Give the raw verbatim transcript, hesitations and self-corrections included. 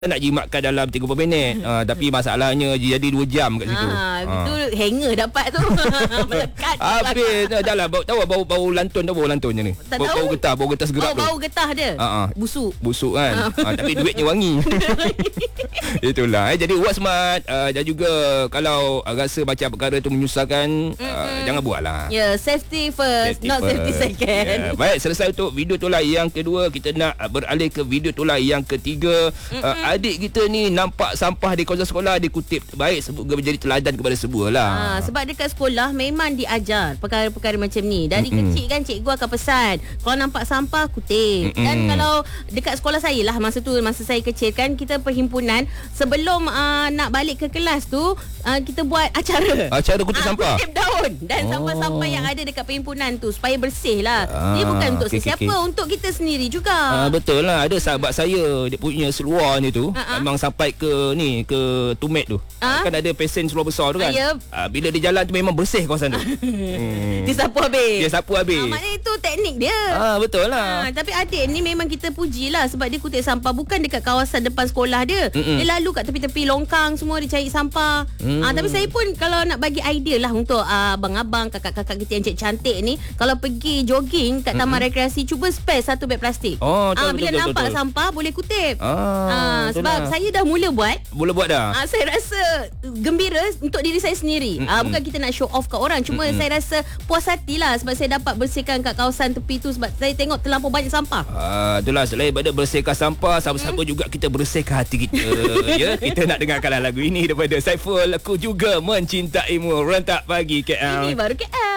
nak jimatkan dalam tiga puluh minit. uh, Tapi masalahnya jadi dua jam kat situ. Ha, ha. Itu hanger dapat tu. Melekat. Habis dah lah. Bau, tahu bau bau lantun tu, bau lantun je ni. Tak Bau, tahu. bau getah, bau getah segerak Oh, tu. bau getah dia. Ha, ha. Busuk. Busuk kan. ha, Tapi duitnya wangi. Itulah eh. Jadi work smart, uh, dan juga kalau uh, rasa macam perkara tu menyusahkan, uh, jangan buat lah. Ya, yeah, safety first, Safety not first. safety second. Yeah. Baik, selesai untuk video tolak yang kedua. Kita nak uh, beralih ke video tolak yang ketiga. uh, Adik kita ni nampak sampah di kawasan sekolah, dia kutip. Baik, sebut menjadi teladan kepada semua lah. Ha, sebab dekat sekolah memang diajar perkara-perkara macam ni. Dari Mm-mm. kecil kan cikgu akan pesan, kalau nampak sampah kutip. Mm-mm. Dan kalau dekat sekolah saya lah, masa tu masa saya kecil kan, kita perhimpunan sebelum uh, nak balik ke kelas tu, uh, kita buat acara. Acara kutip Ah, sampah. Kutip daun dan Oh. sampah-sampah yang ada dekat perhimpunan tu supaya bersih lah. Ah, Dia bukan untuk okey, sesiapa, okey, okey. untuk kita sendiri juga. Ah, betul lah. Ada sahabat saya, dia punya seluar ni tu, Ha-ha. memang sampai ke ni, ke Tumet tu. Ha? Kan ada pesen seluar besar tu kan. Ah, ya. Ah, bila dia jalan tu memang bersih kawasan tu. hmm. Dia sapu habis. Dia sapu habis. Ah, maknanya itu teknik dia. Ah, betul lah. Ha, tapi adik ni memang kita puji lah sebab dia kutip sampah bukan dekat kawasan depan sekolah dia. Mm-mm. Dia lalu kat tepi-tepi longkang semua dia cari sampah. Mm. Ha, tapi saya pun kalau nak bagi idea lah untuk uh, abang-abang, kakak-kakak kita yang cantik ni, kalau pergi jogging kat taman Mm-mm. rekreasi, cuba spare satu beg plastik. Oh, betul, Ah, betul, bila betul, nampak betul. sampah boleh kutip. Ah, Ah, betul sebab lah. saya dah mula buat. Boleh buat dah. Ah, saya rasa gembira untuk diri saya sendiri. Mm-mm. Ah, bukan kita nak show off kat orang. Cuma Mm-mm. saya rasa puas hati lah sebab saya dapat bersihkan kat kawasan tepi tu sebab saya tengok terlampau banyak sampah. Ah, itulah, selain daripada bersihkan sampah, sama-sama juga kita bersihkan hati kita. Ya, kita nak dengarkanlah lagu ini daripada Saiful, Aku Juga Mencintaimu, rentak pagi K L. Ini baru K L.